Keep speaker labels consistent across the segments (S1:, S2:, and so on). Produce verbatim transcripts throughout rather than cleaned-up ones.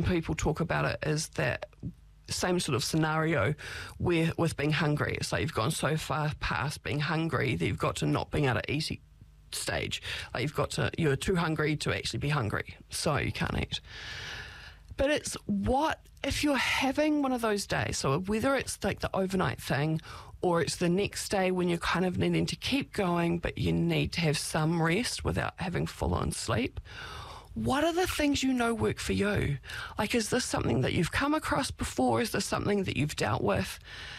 S1: some people talk about it as that same sort of scenario where with being hungry. It's like you've gone so far past being hungry that you've got to not being able to eat stage. Like you've got to, you're too hungry to actually be hungry, so you can't eat. But it's what, if you're having one of those days, so whether it's like the overnight thing or it's the next day when you're kind of needing to keep going but you need to have some rest without having full-on sleep, what are the things you know work for you? Like, is this something that you've come across before? Is this something that you've dealt with?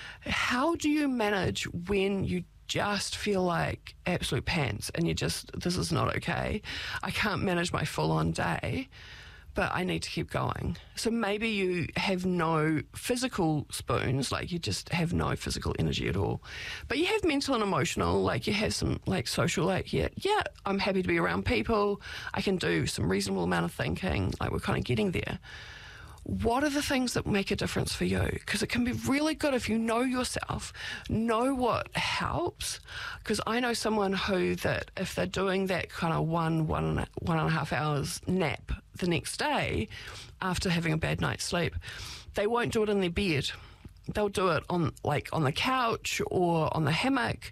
S1: How do you manage when you just feel like absolute pants and you just, this is not okay? I can't manage my full-on day, but I need to keep going. So maybe you have no physical spoons, like you just have no physical energy at all. But you have mental and emotional, like you have some like social, like, yeah, yeah, I'm happy to be around people. I can do some reasonable amount of thinking, like we're kind of getting there. What are the things that make a difference for you? Because it can be really good if you know yourself, know what helps. Because I know someone who that if they're doing that kind of one, one and, a, one and a half hours nap the next day after having a bad night's sleep, they won't do it in their bed. They'll do it on like on the couch or on the hammock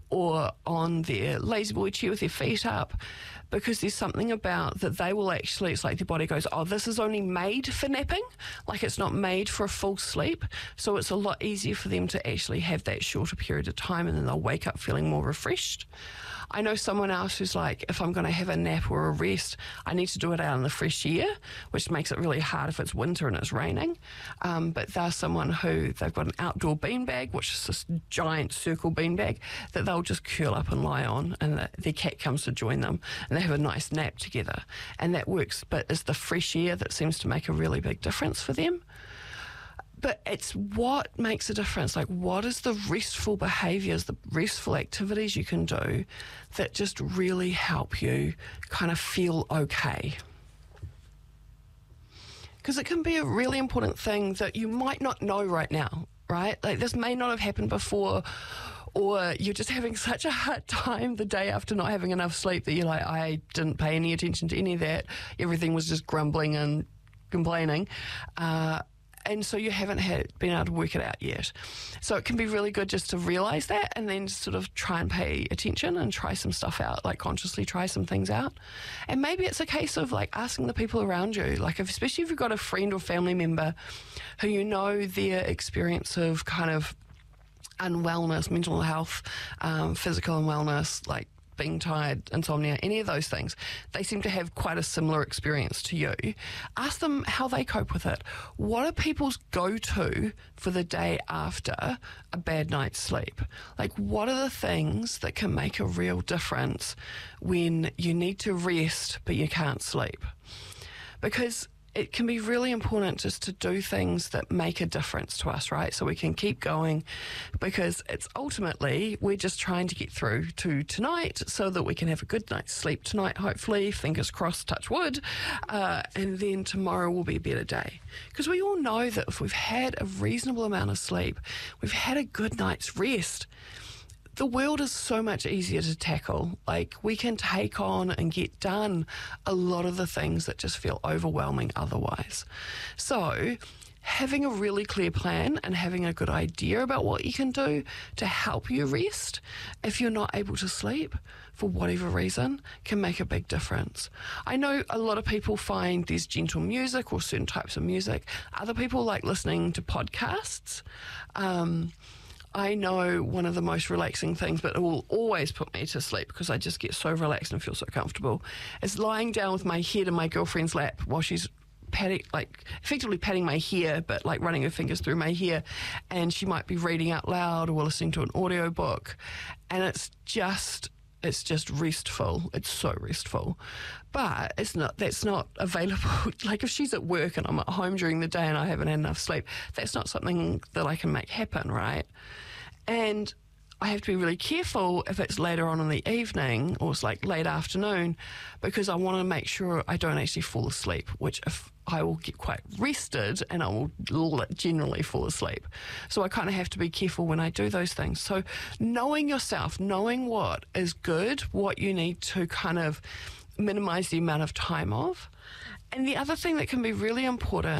S1: or on their lazy boy chair with their feet up, because there's something about that they will actually, it's like their body goes, oh, this is only made for napping, like it's not made for a full sleep, so it's a lot easier for them to actually have that shorter period of time and then they'll wake up feeling more refreshed. I know someone else who's like, if I'm going to have a nap or a rest, I need to do it out in the fresh air, which makes it really hard if it's winter and it's raining. Um, but there's someone who, they've got an outdoor beanbag, which is this giant circle beanbag that they'll just curl up and lie on, and the, their cat comes to join them, and they have a nice nap together. And that works, but it's the fresh air that seems to make a really big difference for them. But it's what makes a difference. Like, what is the restful behaviours, the restful activities you can do that just really help you kind of feel okay? Because it can be a really important thing that you might not know right now, right? Like, this may not have happened before, or you're just having such a hard time the day after not having enough sleep that you're like, I didn't pay any attention to any of that. Everything was just grumbling and complaining. Uh, And so you haven't had been able to work it out yet. So it can be really good just to realise that and then sort of try and pay attention and try some stuff out, like consciously try some things out. And maybe it's a case of like asking the people around you, like if, especially if you've got a friend or family member who you know their experience of kind of unwellness, mental health, um, physical unwellness, like being tired, insomnia, any of those things, they seem to have quite a similar experience to you. Ask them how they cope with it. What are people's go-to for the day after a bad night's sleep? Like, what are the things that can make a real difference when you need to rest but you can't sleep? Because it can be really important just to do things that make a difference to us, right? So we can keep going, because it's ultimately, we're just trying to get through to tonight so that we can have a good night's sleep tonight, hopefully, fingers crossed, touch wood, uh, and then tomorrow will be a better day. Because we all know that if we've had a reasonable amount of sleep, we've had a good night's rest, the world is so much easier to tackle. Like, we can take on and get done a lot of the things that just feel overwhelming otherwise. So having a really clear plan and having a good idea about what you can do to help you rest if you're not able to sleep for whatever reason can make a big difference. I know a lot of people find there's gentle music or certain types of music. Other people like listening to podcasts. Um, I know one of the most relaxing things, but it will always put me to sleep because I just get so relaxed and feel so comfortable, is lying down with my head in my girlfriend's lap while she's patting, like effectively patting my hair, but like running her fingers through my hair, and she might be reading out loud or listening to an audio book, and it's just it's just restful. It's so restful. But it's not, that's not available. Like, if she's at work and I'm at home during the day and I haven't had enough sleep, that's not something that I can make happen, right? And I have to be really careful if it's later on in the evening or it's like late afternoon, because I want to make sure I don't actually fall asleep, which if I will get quite rested and I will generally fall asleep. So I kind of have to be careful when I do those things. So knowing yourself, knowing what is good, what you need to kind of minimise the amount of time of. And the other thing that can be really important